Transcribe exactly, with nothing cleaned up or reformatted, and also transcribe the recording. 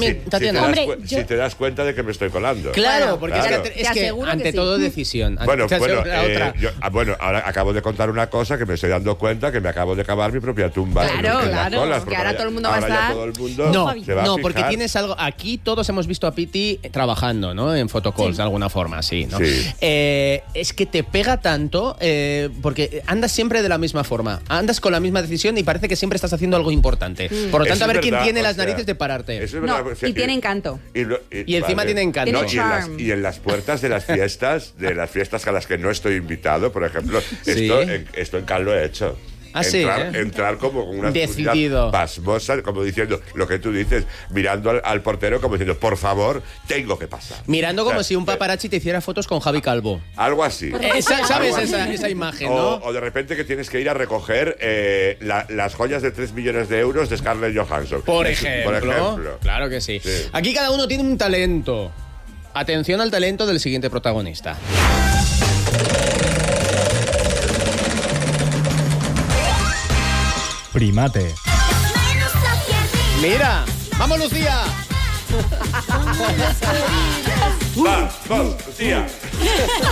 también, si, Tatiana. Si te, Hombre, das, yo... si te das cuenta de que me estoy colando. Claro, porque claro. Es, que, es que ante que todo sí. decisión. Bueno, Te bueno, la eh, otra. yo, ah, bueno, ahora acabo de contar una cosa que me estoy dando cuenta que me acabo de cavar mi propia tumba. Claro, en, en claro, las colas, que ahora ya- todo el mundo va a ahora ya estar- todo el mundo No, se va a no, fijar. porque tienes algo. Aquí todos hemos visto a Piti trabajando, ¿no? En photocalls, Sí. de alguna forma, sí, ¿no? Sí. Eh, es que te pega tanto eh, porque andas siempre de la misma forma. Andas con la misma decisión y parece que siempre estás haciendo algo importante. Por lo Eso tanto, a es ver quién verdad, tiene o las sea, narices de pararte. eso es No, verdad, o sea, y tiene encanto. Y, lo- Y encima tiene encanto. No, Tiene y, en las, charm. y en las puertas de las fiestas, de las fiestas a las que no estoy invitado, por ejemplo, Sí. esto, en, esto en Cal lo he hecho. Ah, sí, entrar, ¿eh? entrar como con una Decidido. curiosidad pasmosa, como diciendo lo que tú dices, mirando al, al portero como diciendo, por favor, tengo que pasar. Mirando como O sea, si un paparazzi te hiciera fotos con Javi Calvo. Algo así. Esa- ¿Sabes Algo así. esa, esa imagen, O, no? o de repente que tienes que ir a recoger eh, la- las joyas de tres millones de euros de Scarlett Johansson. Por Es- ejemplo, por ejemplo. Claro que sí. Sí. Aquí cada uno tiene un talento. Atención al talento del siguiente protagonista. Primate. Mira, vamos Lucía. Va, vos, Lucía.